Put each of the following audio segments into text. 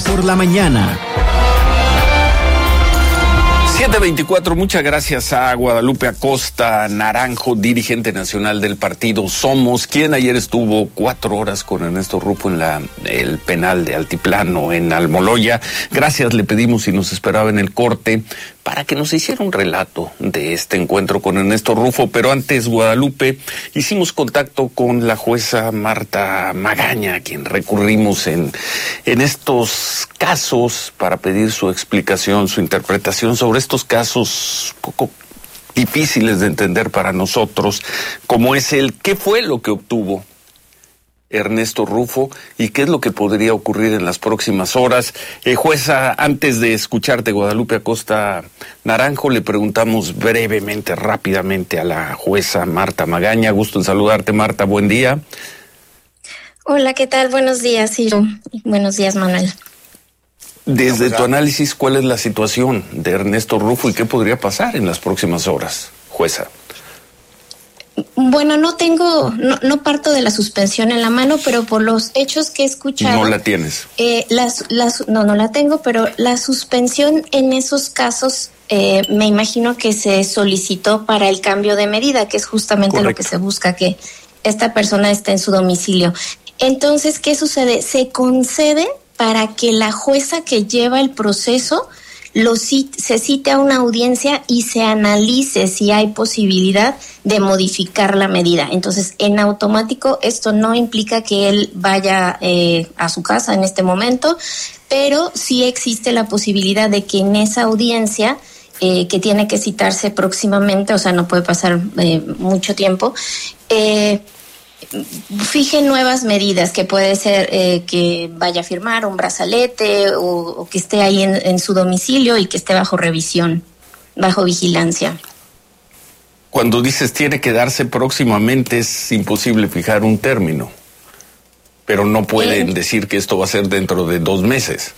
por la mañana. 7:24, muchas gracias a Guadalupe Acosta Naranjo, dirigente nacional del partido Somos, quien ayer estuvo 4 horas con Ernesto Rufo en el penal de Altiplano, en Almoloya. Gracias, le pedimos si nos esperaba en el corte para que nos hiciera un relato de este encuentro con Ernesto Rufo, pero antes, Guadalupe, hicimos contacto con la jueza Marta Magaña, a quien recurrimos en estos casos para pedir su explicación, su interpretación sobre estos casos poco difíciles de entender para nosotros, como es ¿qué fue lo que obtuvo Ernesto Rufo y qué es lo que podría ocurrir en las próximas horas? Jueza, antes de escucharte, Guadalupe Acosta Naranjo, le preguntamos brevemente, rápidamente a la jueza Marta Magaña. Gusto en saludarte, Marta, buen día. Hola, ¿qué tal? Buenos días, Ciro. Buenos días, Manuel. Desde tu análisis, ¿cuál es la situación de Ernesto Rufo y qué podría pasar en las próximas horas, jueza? Bueno, no parto de la suspensión en la mano, pero por los hechos que he escuchado... No la tienes. No la tengo, pero la suspensión en esos casos me imagino que se solicitó para el cambio de medida, que es justamente Correcto. Lo que se busca, que esta persona esté en su domicilio. Entonces, ¿qué sucede? Se concede para que la jueza que lleva el proceso se cite a una audiencia y se analice si hay posibilidad de modificar la medida. Entonces, en automático, esto no implica que él vaya a su casa en este momento, pero sí existe la posibilidad de que en esa audiencia, que tiene que citarse próximamente, o sea, no puede pasar mucho tiempo, fije nuevas medidas, que puede ser que vaya a firmar un brazalete o que esté ahí en su domicilio y que esté bajo revisión, bajo vigilancia. Cuando dices tiene que darse próximamente, es imposible fijar un término, pero no pueden decir que esto va a ser dentro de 2 meses.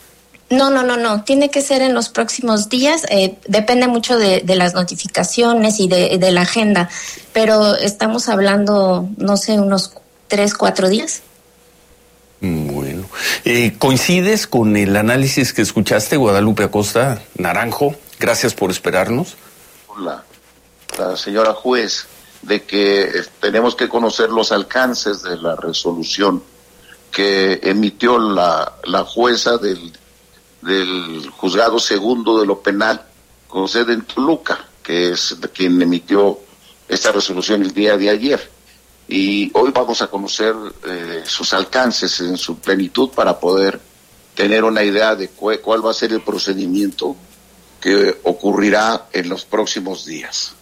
No, tiene que ser en los próximos días, depende mucho de las notificaciones y de la agenda, pero estamos hablando, no sé, unos 3-4 días. Bueno, ¿coincides con el análisis que escuchaste, Guadalupe Acosta Naranjo? Gracias por esperarnos. La señora juez, de que tenemos que conocer los alcances de la resolución que emitió la jueza del juzgado segundo de lo penal con sede en Toluca, que es quien emitió esta resolución el día de ayer, y hoy vamos a conocer sus alcances en su plenitud para poder tener una idea de cuál va a ser el procedimiento que ocurrirá en los próximos días.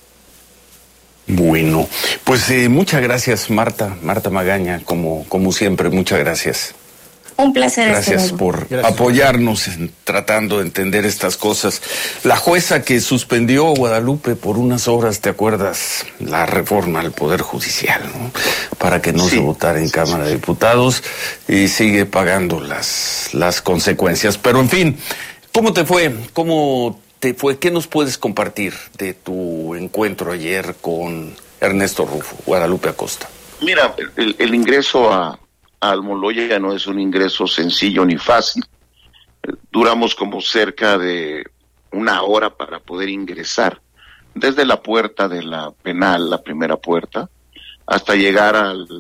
Bueno, pues muchas gracias, Marta Magaña, como siempre, muchas gracias. Un placer. Gracias por apoyarnos en tratando de entender estas cosas. La jueza que suspendió, Guadalupe, por unas horas, ¿te acuerdas? La reforma al Poder Judicial, ¿no? Para que no se votara en Cámara de Diputados, y sigue pagando las consecuencias. Pero en fin, ¿cómo te fue? ¿Qué nos puedes compartir de tu encuentro ayer con Ernesto Rufo, Guadalupe Acosta? Mira, el ingreso a Almoloya no es un ingreso sencillo ni fácil. Duramos como cerca de 1 hora para poder ingresar desde la puerta de la penal, la primera puerta, hasta llegar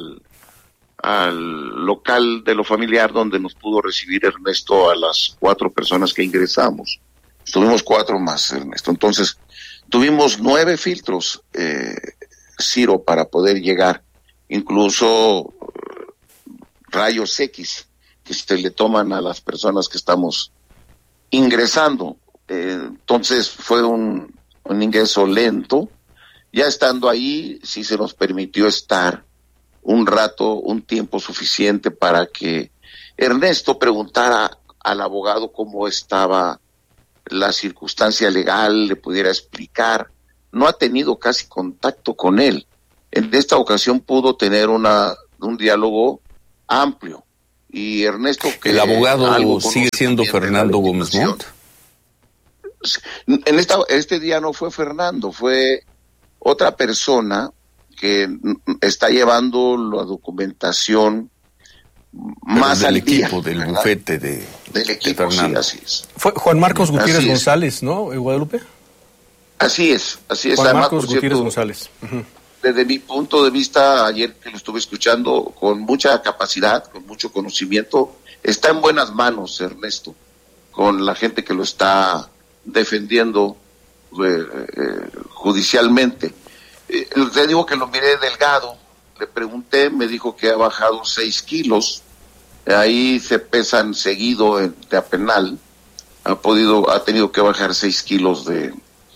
al local de lo familiar donde nos pudo recibir Ernesto a las 4 personas que ingresamos. Estuvimos 4 más, Ernesto. Entonces, tuvimos 9 filtros, Ciro, para poder llegar. Incluso rayos X que se le toman a las personas que estamos ingresando. Entonces fue un ingreso lento. Ya estando ahí, sí se nos permitió estar un rato, un tiempo suficiente para que Ernesto preguntara al abogado cómo estaba la circunstancia legal, le pudiera explicar. No ha tenido casi contacto con él. En esta ocasión pudo tener un diálogo amplio, y Ernesto, que el abogado sigue siendo Fernando Gómez Montt. En este día no fue Fernando, fue otra persona que está llevando la documentación más del al día, equipo, del ¿verdad? bufete del equipo, sí, así es. Fue Juan Marcos Gutiérrez Así es. González, ¿no, Guadalupe? Así es. Juan Además, Marcos por cierto, Gutiérrez González. Uh-huh. Desde mi punto de vista, ayer que lo estuve escuchando, con mucha capacidad, con mucho conocimiento, está en buenas manos, Ernesto, con la gente que lo está defendiendo judicialmente. Le digo que lo miré delgado, le pregunté, me dijo que ha bajado 6 kilos, ahí se pesan seguido de a penal, ha tenido que bajar 6 kilos de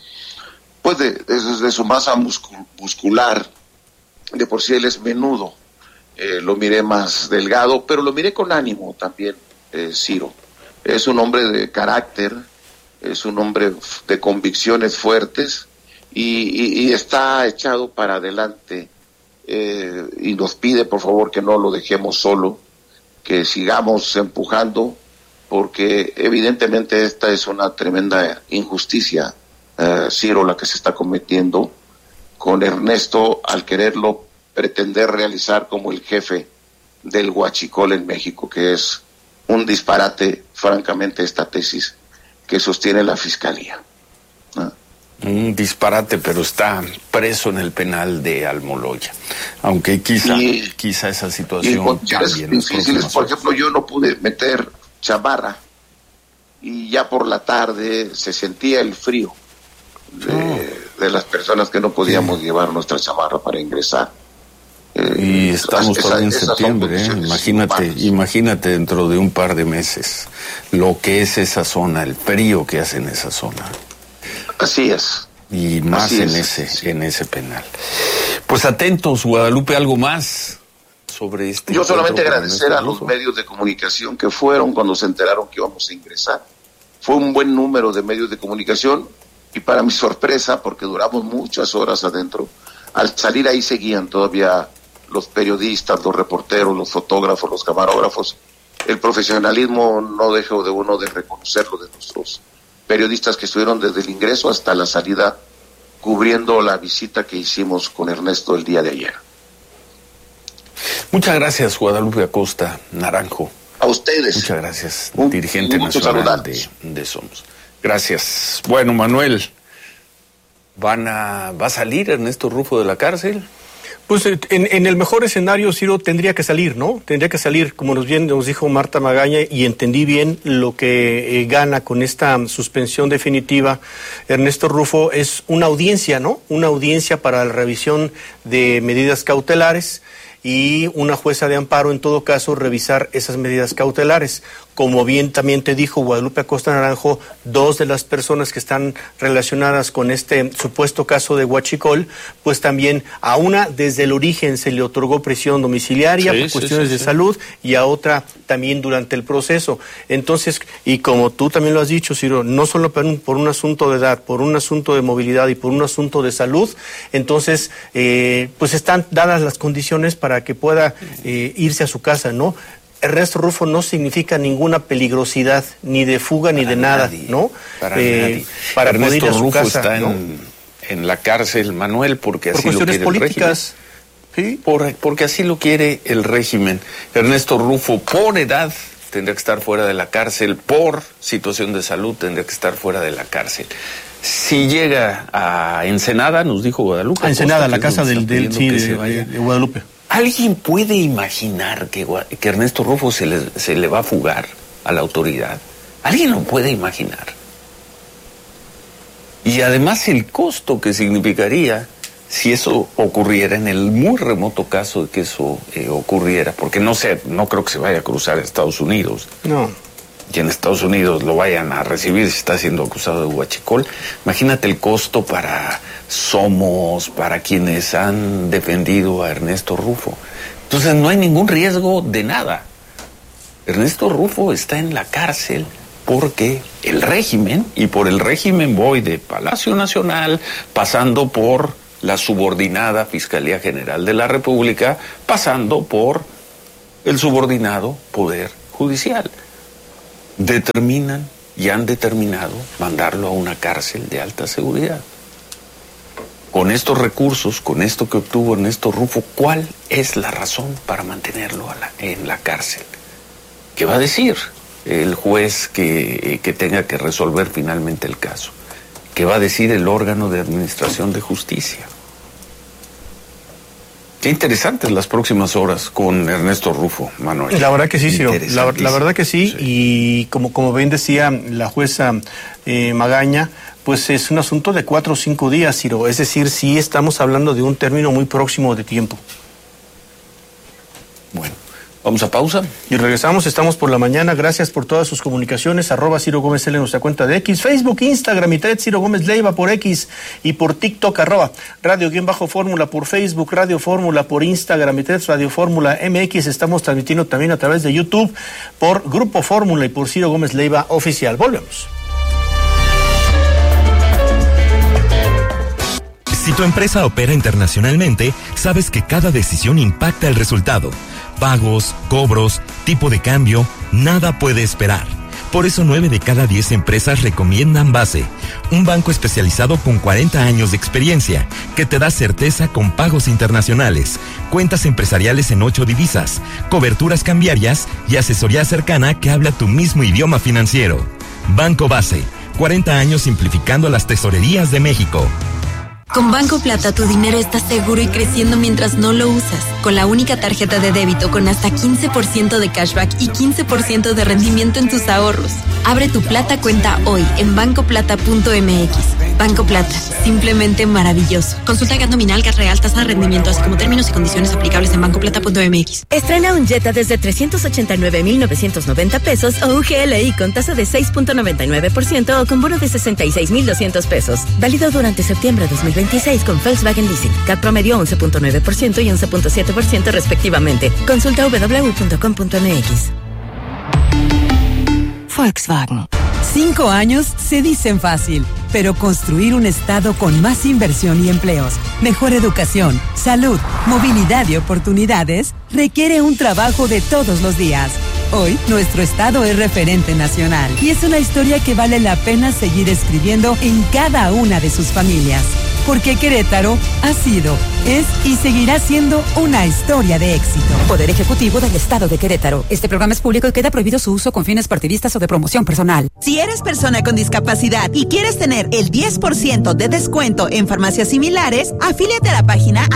su masa muscular. De por sí él es menudo, lo miré más delgado, pero lo miré con ánimo también, Ciro. Es un hombre de carácter, es un hombre de convicciones fuertes y está echado para adelante, y nos pide por favor que no lo dejemos solo, que sigamos empujando, porque evidentemente esta es una tremenda injusticia, Ciro, la que se está cometiendo con Ernesto al quererlo pretender realizar como el jefe del huachicol en México, que es un disparate, francamente, esta tesis que sostiene la Fiscalía. Un disparate, pero está preso en el penal de Almoloya. Aunque quizá esa situación cambie en las próximas por ejemplo, yo no pude meter chamarra y ya por la tarde se sentía el frío de las personas que no podíamos llevar nuestra chamarra para ingresar. Y estamos todavía en septiembre, imagínate dentro de un par de meses lo que es esa zona, el frío que hace en esa zona. Así es. Y más en ese penal. Pues atentos, Guadalupe, algo más sobre este. Yo solamente agradecer a los medios de comunicación que fueron cuando se enteraron que íbamos a ingresar. Fue un buen número de medios de comunicación y para mi sorpresa, porque duramos muchas horas adentro, al salir ahí seguían todavía los periodistas, los reporteros, los fotógrafos, los camarógrafos. El profesionalismo no deja de uno de reconocerlo de nuestros periodistas que estuvieron desde el ingreso hasta la salida cubriendo la visita que hicimos con Ernesto el día de ayer. Muchas gracias, Guadalupe Acosta Naranjo. A ustedes. Muchas gracias, dirigente nacional de Somos. Gracias. Bueno, Manuel, ¿va a salir Ernesto Rufo de la cárcel? Pues en el mejor escenario, Ciro, tendría que salir, ¿no? Tendría que salir, como nos dijo Marta Magaña, y entendí bien lo que gana con esta suspensión definitiva. Ernesto Rufo es una audiencia, ¿no? Una audiencia para la revisión de medidas cautelares y una jueza de amparo, en todo caso, revisar esas medidas cautelares. Como bien también te dijo Guadalupe Acosta Naranjo, 2 de las personas que están relacionadas con este supuesto caso de huachicol, pues también a una desde el origen se le otorgó prisión domiciliaria por cuestiones de salud y a otra también durante el proceso. Entonces, y como tú también lo has dicho, Ciro, no solo por un asunto de edad, por un asunto de movilidad y por un asunto de salud, entonces pues están dadas las condiciones para que pueda irse a su casa, ¿no? Ernesto Rufo no significa ninguna peligrosidad, ni de fuga ni de nada, ¿no? Para nadie. Para Ernesto poder ir a su Rufo casa, está ¿no? en la cárcel, Manuel, porque por así lo quiere políticas. El régimen. ¿Sí? Porque así lo quiere el régimen. Ernesto Rufo, por edad, tendría que estar fuera de la cárcel, por situación de salud, tendría que estar fuera de la cárcel. Si llega a Ensenada, nos dijo Guadalupe. A Ensenada, la casa de Guadalupe. ¿Alguien puede imaginar que Ernesto Rufo se le va a fugar a la autoridad? ¿Alguien lo puede imaginar? Y además el costo que significaría si eso ocurriera, en el muy remoto caso de que eso ocurriera, porque no creo que se vaya a cruzar a Estados Unidos. No. Y en Estados Unidos lo vayan a recibir si está siendo acusado de huachicol. Imagínate el costo para Somos, para quienes han defendido a Ernesto Rufo. Entonces no hay ningún riesgo de nada. Ernesto Rufo está en la cárcel porque el régimen, y por el régimen voy de Palacio Nacional, pasando por la subordinada Fiscalía General de la República, pasando por el subordinado Poder Judicial. Determinan y han determinado mandarlo a una cárcel de alta seguridad. con estos recursos, con esto que obtuvo Ernesto Rufo, ¿cuál es la razón para mantenerlo en la cárcel? ¿Qué va a decir el juez que tenga que resolver finalmente el caso? ¿Qué va a decir el órgano de administración de justicia? Qué interesantes las próximas horas con Ernesto Rufo, Manuel. La verdad que sí, Ciro. La verdad que sí. Y como bien decía la jueza Magaña, pues es un asunto de 4 o 5 días, Ciro. Es decir, sí estamos hablando de un término muy próximo de tiempo. Bueno, vamos a pausa. Y regresamos, estamos por la mañana. Gracias por todas sus comunicaciones. @Ciro Gómez L en nuestra cuenta de X, Facebook, Instagram y Threads, Ciro Gómez Leiva por X y por TikTok, @Radio_Fórmula por Facebook, Radio Fórmula por Instagram y Threads, Radio Fórmula MX. Estamos transmitiendo también a través de YouTube por Grupo Fórmula y por Ciro Gómez Leiva Oficial. Volvemos. Si tu empresa opera internacionalmente, sabes que cada decisión impacta el resultado. Pagos, cobros, tipo de cambio, nada puede esperar. Por eso 9 de cada 10 empresas recomiendan Base, un banco especializado con 40 años de experiencia, que te da certeza con pagos internacionales, cuentas empresariales en 8 divisas, coberturas cambiarias y asesoría cercana que habla tu mismo idioma financiero. Banco Base, 40 años simplificando las tesorerías de México. Con Banco Plata tu dinero está seguro y creciendo mientras no lo usas. Con la única tarjeta de débito con hasta 15% de cashback y 15% de rendimiento en tus ahorros. Abre tu Plata cuenta hoy en bancoplata.mx. Banco Plata, simplemente maravilloso. Consulta gas nominal, gas real, tasa de rendimiento, así como términos y condiciones aplicables en bancoplata.mx. Estrena un Jetta desde 389,990 pesos o un GLI con tasa de 6.99% o con bono de 66,200 pesos. Válido durante septiembre de 2026 con Volkswagen Leasing. CAT promedio 11.9% y 11.7% respectivamente. Consulta www.com.mx. Volkswagen. 5 años se dicen fácil, pero construir un estado con más inversión y empleos, mejor educación, salud, movilidad y oportunidades requiere un trabajo de todos los días. Hoy, nuestro estado es referente nacional y es una historia que vale la pena seguir escribiendo en cada una de sus familias. Porque Querétaro ha sido, es y seguirá siendo una historia de éxito. Poder Ejecutivo del Estado de Querétaro. Este programa es público y queda prohibido su uso con fines partidistas o de promoción personal. Si eres persona con discapacidad y quieres tener el 10% de descuento en farmacias similares, afíliate a la página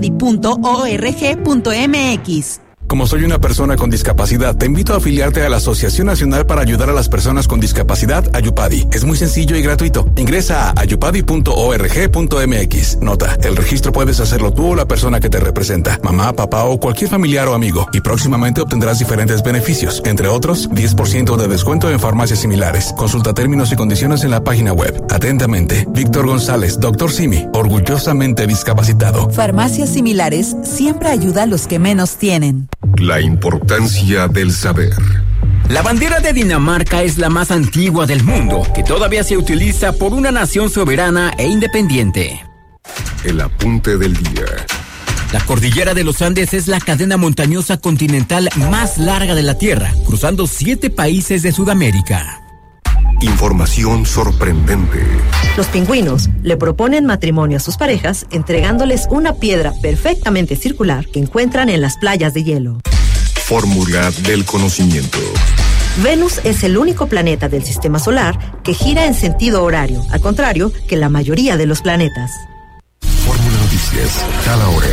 ayupadi.org.mx. Como soy una persona con discapacidad, te invito a afiliarte a la Asociación Nacional para Ayudar a las Personas con Discapacidad, Ayupadi. Es muy sencillo y gratuito. Ingresa a ayupadi.org.mx. Nota, el registro puedes hacerlo tú o la persona que te representa, mamá, papá o cualquier familiar o amigo, y próximamente obtendrás diferentes beneficios, entre otros, 10% de descuento en farmacias similares. Consulta términos y condiciones en la página web. Atentamente, Víctor González, Dr. Simi, orgullosamente discapacitado. Farmacias similares siempre ayuda a los que menos tienen. La importancia del saber. La bandera de Dinamarca es la más antigua del mundo, que todavía se utiliza por una nación soberana e independiente. El apunte del día. La cordillera de los Andes es la cadena montañosa continental más larga de la Tierra, cruzando 7 países de Sudamérica. Información sorprendente. Los pingüinos le proponen matrimonio a sus parejas entregándoles una piedra perfectamente circular que encuentran en las playas de hielo. Fórmula del conocimiento. Venus es el único planeta del sistema solar que gira en sentido horario, al contrario que la mayoría de los planetas. Fórmula Noticias, cada hora.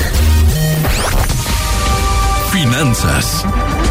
Finanzas.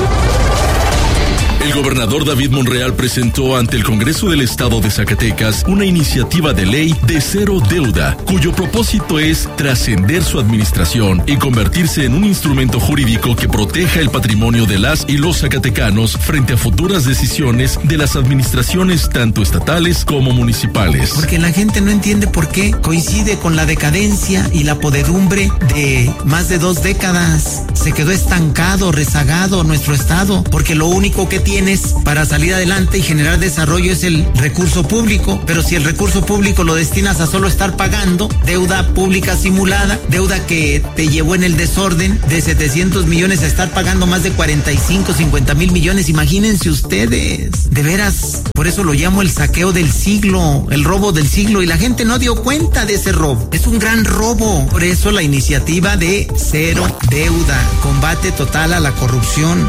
El gobernador David Monreal presentó ante el Congreso del Estado de Zacatecas una iniciativa de ley de cero deuda, cuyo propósito es trascender su administración y convertirse en un instrumento jurídico que proteja el patrimonio de las y los zacatecanos frente a futuras decisiones de las administraciones tanto estatales como municipales. Porque la gente no entiende por qué coincide con la decadencia y la podredumbre de más de 2 décadas. Se quedó estancado, rezagado nuestro estado, porque lo único que tiene tienes para salir adelante y generar desarrollo es el recurso público, pero si el recurso público lo destinas a solo estar pagando deuda pública simulada, deuda que te llevó en el desorden de 700 millones a estar pagando más de 45, 50 mil millones, imagínense ustedes, de veras, por eso lo llamo el saqueo del siglo, el robo del siglo, y la gente no dio cuenta de ese robo, es un gran robo, por eso la iniciativa de Cero Deuda, combate total a la corrupción.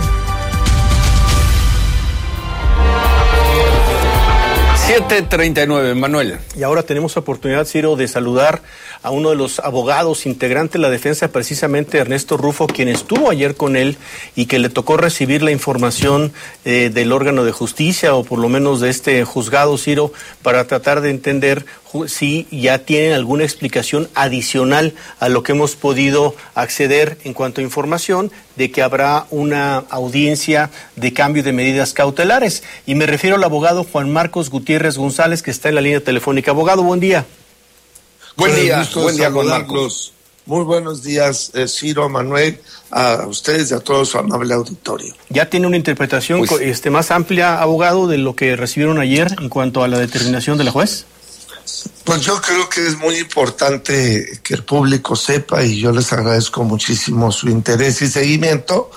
7:39, Manuel. Y ahora tenemos oportunidad, Ciro, de saludar a uno de los abogados integrantes de la defensa, precisamente Ernesto Rufo, quien estuvo ayer con él y que le tocó recibir la información del órgano de justicia, o por lo menos de este juzgado, Ciro, para tratar de entender si ya tienen alguna explicación adicional a lo que hemos podido acceder en cuanto a información de que habrá una audiencia de cambio de medidas cautelares. Y me refiero al abogado Juan Marcos Gutiérrez González, que está en la línea telefónica. Abogado, buen día. Buen día, Juan Marcos. Muy buenos días, Ciro, Manuel, a ustedes y a todo su amable auditorio. ¿Ya tiene una interpretación más amplia, abogado, de lo que recibieron ayer en cuanto a la determinación de la juez? Pues yo creo que es muy importante que el público sepa, y yo les agradezco muchísimo su interés y seguimiento,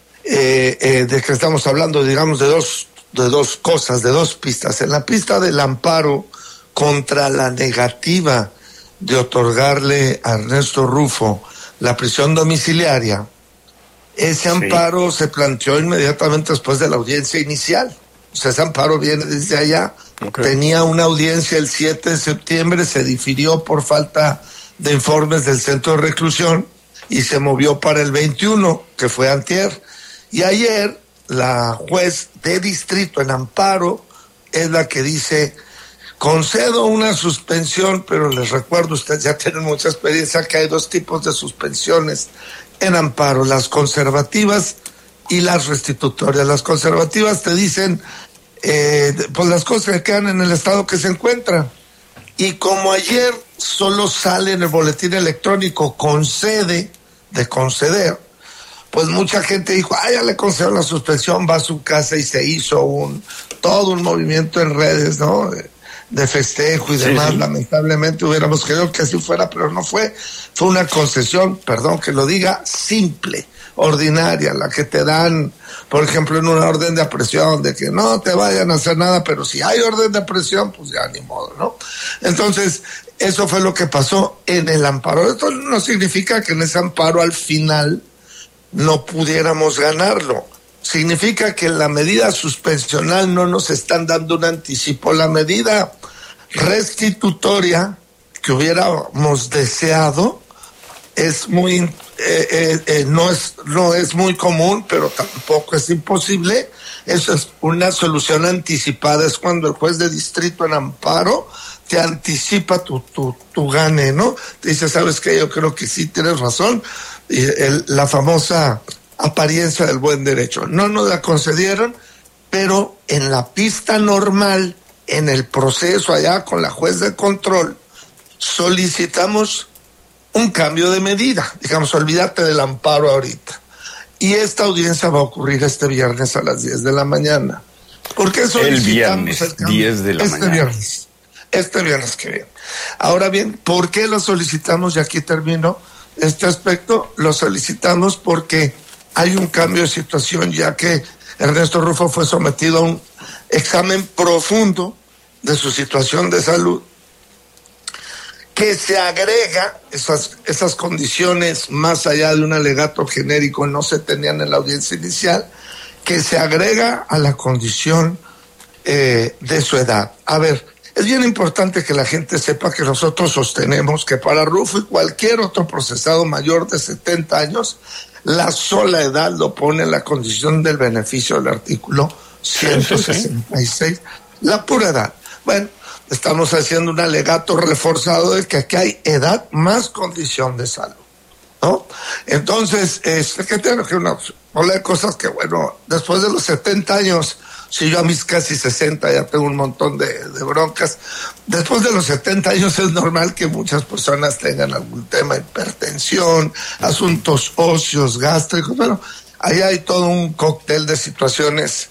de que estamos hablando, digamos, de dos cosas, de dos pistas. En la pista del amparo contra la negativa de otorgarle a Ernesto Rufo la prisión domiciliaria, ese amparo se planteó inmediatamente después de la audiencia inicial. O sea, ese amparo viene desde allá. Tenía una audiencia el 7 de septiembre, se difirió por falta de informes del centro de reclusión y se movió para el 21, que fue antier. Y ayer la juez de distrito en amparo es la que dice: concedo una suspensión, pero les recuerdo, ustedes ya tienen mucha experiencia, que hay dos tipos de suspensiones en amparo, las conservativas y las restitutorias. Las conservativas te dicen pues las cosas que quedan en el estado que se encuentran. Y como ayer solo sale en el boletín electrónico concede, de conceder, pues mucha gente dijo, ya le concedo la suspensión, va a su casa, y se hizo todo un movimiento en redes, ¿no? De festejo y demás. Lamentablemente hubiéramos querido que así fuera, pero no fue. Fue una concesión, perdón que lo diga, simple, ordinaria, la que te dan, por ejemplo, en una orden de aprehensión, de que no te vayan a hacer nada, pero si hay orden de aprehensión, pues ya ni modo, ¿no? Entonces, eso fue lo que pasó en el amparo. Esto no significa que en ese amparo al final no pudiéramos ganarlo. Significa que en la medida suspensional no nos están dando un anticipo. La medida restitutoria que hubiéramos deseado es muy no es muy común, pero tampoco es imposible. Eso es una solución anticipada, es cuando el juez de distrito en amparo te anticipa tu gane, ¿no? Te dice, ¿sabes qué? Yo creo que sí tienes razón. Y la famosa apariencia del buen derecho. No nos la concedieron, pero en la pista normal, en el proceso allá con la juez de control, solicitamos un cambio de medida. Digamos, olvídate del amparo ahorita. Y esta audiencia va a ocurrir este viernes a las 10 de la mañana. ¿Por qué solicitamos el cambio? 10 de la mañana. Este viernes que viene. Ahora bien, ¿por qué lo solicitamos? Y aquí termino este aspecto. Lo solicitamos porque hay un cambio de situación, ya que Ernesto Rufo fue sometido a un examen profundo de su situación de salud, que se agrega esas condiciones más allá de un alegato genérico, no se tenían en la audiencia inicial, que se agrega a la condición de su edad. A ver, es bien importante que la gente sepa que nosotros sostenemos que para Rufo y cualquier otro procesado mayor de 70 años, la sola edad lo pone en la condición del beneficio del artículo 166, la pura edad. Bueno, estamos haciendo un alegato reforzado de que aquí hay edad más condición de salud, ¿no? Entonces, que tengo que una ola de cosas que, bueno, después de los 70 años, si yo a mis casi 60 ya tengo un montón de broncas, después de los 70 años es normal que muchas personas tengan algún tema de hipertensión, asuntos óseos, gástricos, bueno, ahí hay todo un cóctel de situaciones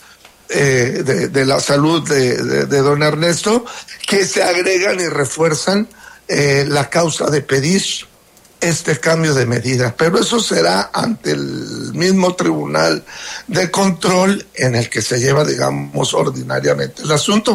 de la salud de don Ernesto, que se agregan y refuerzan la causa de pedir este cambio de medida. Pero eso será ante el mismo Tribunal de Control en el que se lleva, digamos, ordinariamente el asunto.